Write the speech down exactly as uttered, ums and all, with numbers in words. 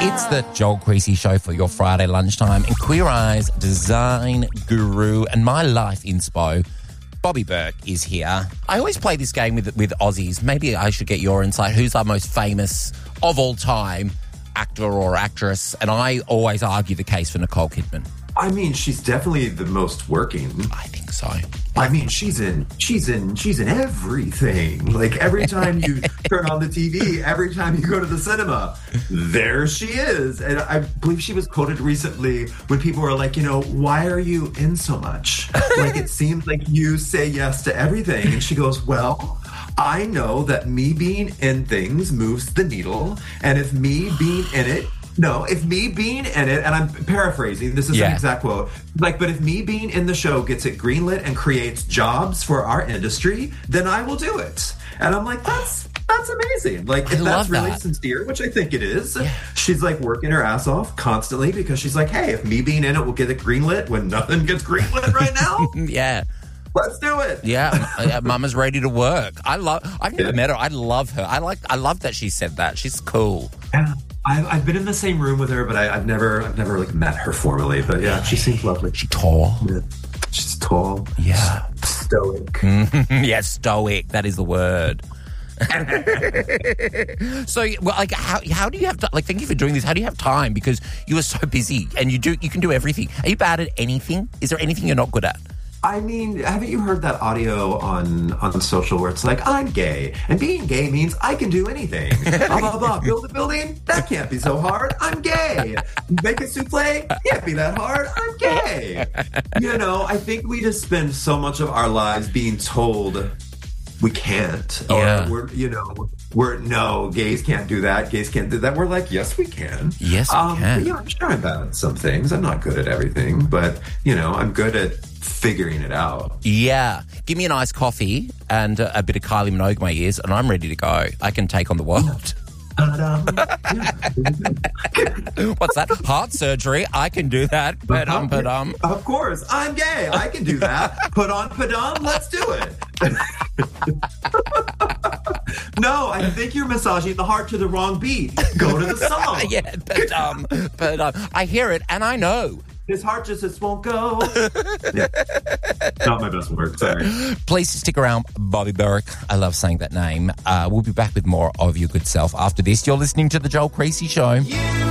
It's the Joel Creasy Show for your Friday lunchtime. And Queer Eye's design guru and my life inspo, Bobby Burke, is here. I always play this game with with Aussies. Maybe I should get your insight. Who's our most famous of all time actor or actress? And I always argue the case for Nicole Kidman. I mean, she's definitely the most working. I think so. I mean, she's in, she's in, she's in everything. Like every time you turn on the T V, every time you go to the cinema, there she is. And I believe she was quoted recently when people were like, you know, why are you in so much? Like it seems like you say yes to everything. And she goes, well, I know that me being in things moves the needle. And if me being in it, No, if me being in it, and I'm paraphrasing, this is yeah. an exact quote, like, but if me being in the show gets it greenlit and creates jobs for our industry, then I will do it. And I'm like, that's that's amazing. Like, if that's really that. sincere, which I think it is, yeah. she's like working her ass off constantly because she's like, hey, if me being in it will get it greenlit when nothing gets greenlit right now. yeah. Let's do it. Yeah, Mama's ready to work. I love. I've never yeah. met her. I love her. I like. I love that she said that. She's cool. Yeah. I've, I've been in the same room with her, but I, I've never, I've never like met her formally. But yeah, she seems lovely. She's tall. Yeah. She's tall. Yeah. Stoic. yeah, stoic. That is the word. so, well, like, how how do you have to? Like, thank you for doing this. How do you have time? Because you are so busy and you do you can do everything. Are you bad at anything? Is there anything you're not good at? I mean, haven't you heard that audio on, on social where it's like, I'm gay, and being gay means I can do anything. blah, blah, blah. Build a building? That can't be so hard. I'm gay. Make a souffle? Can't be that hard. I'm gay. You know, I think we just spend so much of our lives being told we can't. Yeah. Or we're, you know, we're, no, gays can't do that. Gays can't do that. We're like, yes, we can. Yes, we um, can. Yeah, I'm sure I'm bad at some things. I'm not good at everything, but, you know, I'm good at figuring it out. Yeah. Give me an iced coffee and a, a bit of Kylie Minogue in my ears and I'm ready to go. I can take on the world. What's that? Heart surgery. I can do that. Padum, padum. Of course. I'm gay. I can do that. Put on padum. Let's do it. No, I think you're massaging the heart to the wrong beat. Go to the song. yeah, padum, padum. I hear it and I know. His heart just, just won't go. yeah. Not my best work, sorry. Please stick around, Bobby Burke. I love saying that name. Uh, we'll be back with more of your good self after this. You're listening to The Joel Creasy Show. Yeah.